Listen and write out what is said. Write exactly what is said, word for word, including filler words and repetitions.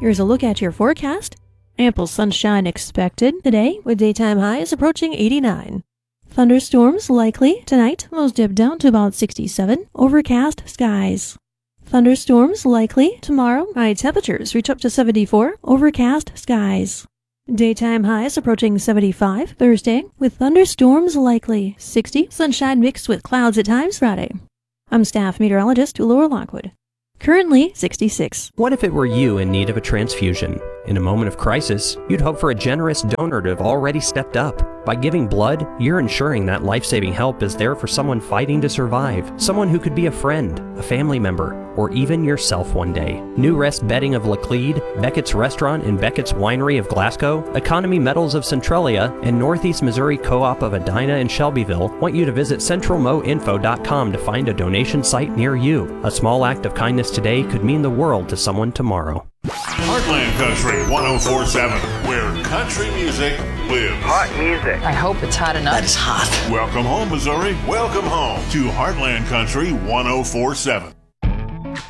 Here's a look at your forecast. Ample sunshine expected today, with daytime highs approaching eighty-nine. Thunderstorms likely tonight, lows dip down to about sixty-seven. Overcast skies. Thunderstorms likely tomorrow, high temperatures reach up to seventy-four. Overcast skies. Daytime highs approaching seventy-five Thursday, with thunderstorms likely sixty. Sunshine mixed with clouds at times Friday. I'm staff meteorologist Laura Lockwood. Currently sixty-six. What if it were you in need of a transfusion? In a moment of crisis, you'd hope for a generous donor to have already stepped up. By giving blood, you're ensuring that life-saving help is there for someone fighting to survive, someone who could be a friend, a family member, or even yourself one day. New Rest Bedding of Laclede, Beckett's Restaurant and Beckett's Winery of Glasgow, Economy Metals of Centralia, and Northeast Missouri Co-op of Edina and Shelbyville want you to visit central mo info dot com to find a donation site near you. A small act of kindness today could mean the world to someone tomorrow. Heartland Country one oh four point seven, where country music lives. Hot music. I hope it's hot enough. That is hot. Welcome home, Missouri. Welcome home to Heartland Country one oh four point seven.